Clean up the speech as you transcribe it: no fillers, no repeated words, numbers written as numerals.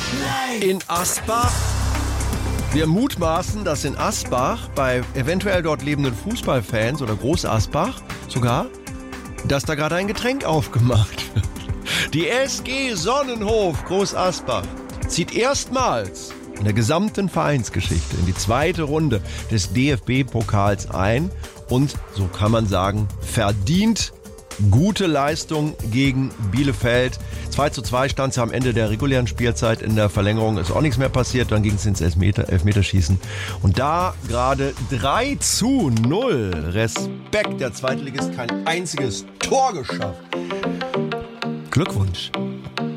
In Asbach. Wir mutmaßen, dass in Asbach bei eventuell dort lebenden Fußballfans oder Groß Asbach sogar, dass da gerade ein Getränk aufgemacht wird. Die SG Sonnenhof Groß Asbach zieht erstmals in der gesamten Vereinsgeschichte in die zweite Runde des DFB-Pokals ein und, so kann man sagen, verdient gute Leistung gegen Bielefeld. 2:2 stand es am Ende der regulären Spielzeit. In der Verlängerung ist auch nichts mehr passiert. Dann ging es ins Elfmeterschießen. Und da gerade 3:0. Respekt, der Zweitligist kein einziges Tor geschafft. Glückwunsch.